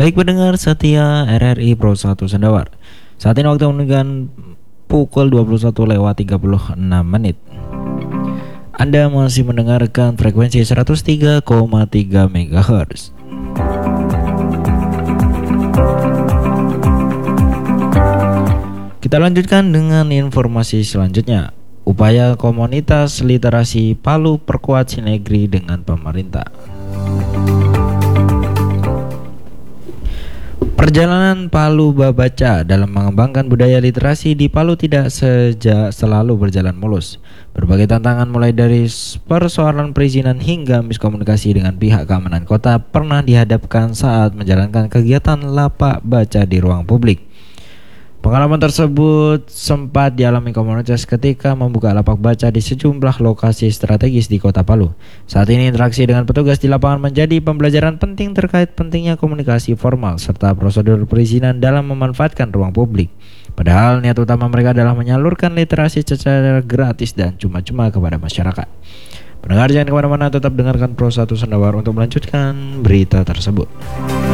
Baik pendengar setia RRI Pro 1 Sendawar. Saat ini waktu menunjukkan pukul 21:36. Anda masih mendengarkan frekuensi 103,3 MHz. Kita lanjutkan dengan informasi selanjutnya. Upaya komunitas literasi Palu perkuat sinergi dengan pemerintah. Perjalanan Palu Babaca dalam mengembangkan budaya literasi di Palu tidak selalu berjalan mulus. Berbagai tantangan mulai dari persoalan perizinan hingga miskomunikasi dengan pihak keamanan kota pernah dihadapkan saat menjalankan kegiatan lapak baca di ruang publik. Pengalaman tersebut sempat dialami komunitas ketika membuka lapak baca di sejumlah lokasi strategis di Kota Palu. Saat ini interaksi dengan petugas di lapangan menjadi pembelajaran penting terkait pentingnya komunikasi formal serta prosedur perizinan dalam memanfaatkan ruang publik. Padahal niat utama mereka adalah menyalurkan literasi secara gratis dan cuma-cuma kepada masyarakat. Pendengar jangan kemana-mana, tetap dengarkan Pro 1 Sendawar untuk melanjutkan berita tersebut.